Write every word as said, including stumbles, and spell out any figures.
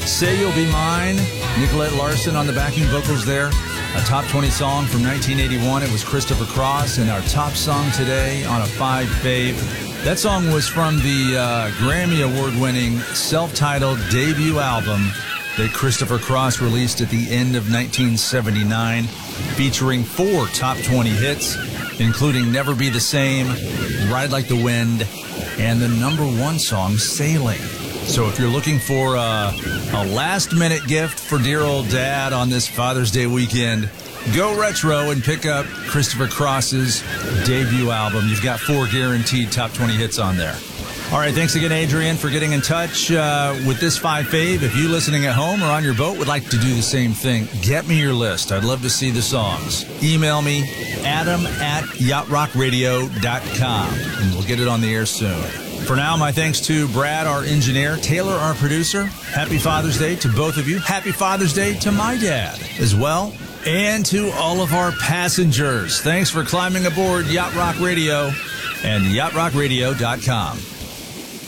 Say You'll Be Mine. Nicolette Larson on the backing vocals there. A top twenty song from nineteen eighty-one. It was Christopher Cross, and our top song today on a five fave. That song was from the uh, Grammy Award-winning self-titled debut album that Christopher Cross released at the end of nineteen seventy-nine, featuring four top twenty hits, including Never Be the Same, Ride Like the Wind, and the number one song, Sailing. So if you're looking for a, a last-minute gift for dear old dad on this Father's Day weekend, go retro and pick up Christopher Cross's debut album. You've got four guaranteed top twenty hits on there. All right, thanks again, Adrian, for getting in touch uh, with this five fave. If you listening at home or on your boat would like to do the same thing, get me your list. I'd love to see the songs. Email me, adam at yacht rock radio dot com, and we'll get it on the air soon. For now, my thanks to Brad, our engineer, Taylor, our producer. Happy Father's Day to both of you. Happy Father's Day to my dad as well. And to all of our passengers. Thanks for climbing aboard Yacht Rock Radio and yacht rock radio dot com.